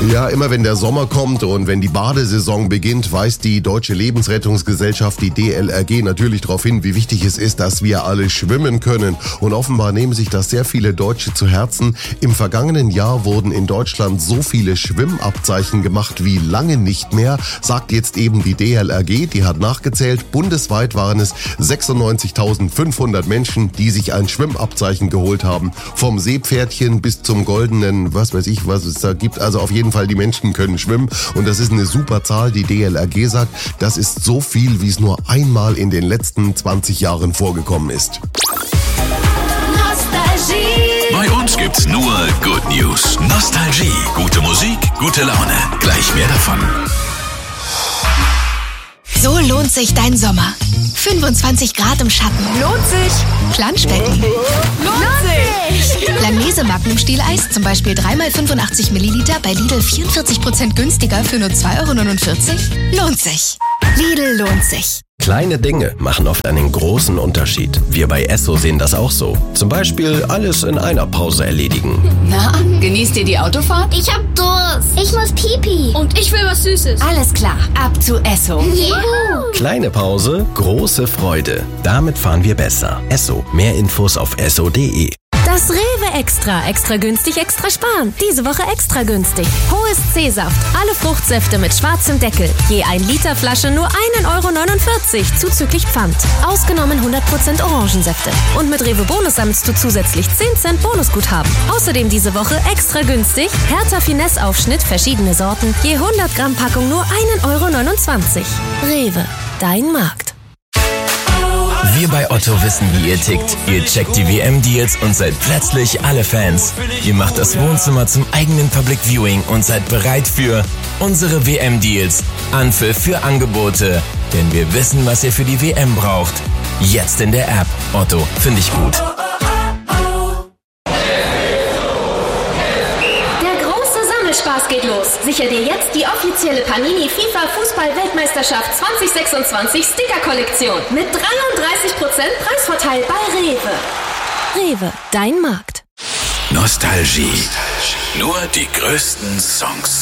Ja, immer wenn der Sommer kommt und wenn die Badesaison beginnt, weist die Deutsche Lebensrettungsgesellschaft, die DLRG, natürlich darauf hin, wie wichtig es ist, dass wir alle schwimmen können. Und offenbar nehmen sich das sehr viele Deutsche zu Herzen. Im vergangenen Jahr wurden in Deutschland so viele Schwimmabzeichen gemacht wie lange nicht mehr, sagt jetzt eben die DLRG. Die hat nachgezählt. Bundesweit waren es 96.500 Menschen, die sich ein Schwimmabzeichen geholt haben. Vom Seepferdchen bis zum goldenen, was weiß ich, was es da gibt. Also auf jeden Fall, die Menschen können schwimmen. Und das ist eine super Zahl. Die DLRG sagt, das ist so viel, wie es nur einmal in den letzten 20 Jahren vorgekommen ist. Bei uns gibt's nur Good News. Nostalgie, gute Musik, gute Laune. Gleich mehr davon. So lohnt sich dein Sommer. 25 Grad im Schatten. Lohnt sich. Planschbecken. Lohnt sich. Langnese Magnum-Stieleis, zum Beispiel 3x85 Milliliter bei Lidl 44% günstiger für nur 2,49 €. Lohnt sich. Lidl lohnt sich. Kleine Dinge machen oft einen großen Unterschied. Wir bei Esso sehen das auch so. Zum Beispiel alles in einer Pause erledigen. Na, genießt ihr die Autofahrt? Ich hab Durst. Ich muss Pipi. Und ich will was Süßes. Alles klar, ab zu Esso. Juhu. Kleine Pause, große Freude. Damit fahren wir besser. Esso. Mehr Infos auf esso.de. Das Rewe Extra. Extra günstig, extra sparen. Diese Woche extra günstig. Hohes C-Saft. Alle Fruchtsäfte mit schwarzem Deckel. Je 1 Liter Flasche nur 1,49 € zuzüglich Pfand. Ausgenommen 100% Orangensäfte. Und mit Rewe Bonus sammelst du zusätzlich 10 Cent Bonusguthaben. Außerdem diese Woche extra günstig. Hertha Finesse Aufschnitt, verschiedene Sorten. Je 100 Gramm Packung nur 1,29 €. Rewe. Dein Markt. Wir bei Otto wissen, wie ihr tickt. Ihr checkt die WM-Deals und seid plötzlich alle Fans. Ihr macht das Wohnzimmer zum eigenen Public Viewing und seid bereit für unsere WM-Deals. Anpfiff für Angebote. Denn wir wissen, was ihr für die WM braucht. Jetzt in der App. Otto, finde ich gut. Spaß geht los. Sicher dir jetzt die offizielle Panini FIFA Fußball-Weltmeisterschaft 2026 Sticker-Kollektion mit 33% Preisvorteil bei Rewe. Rewe, dein Markt. Nostalgie. Nur die größten Songs.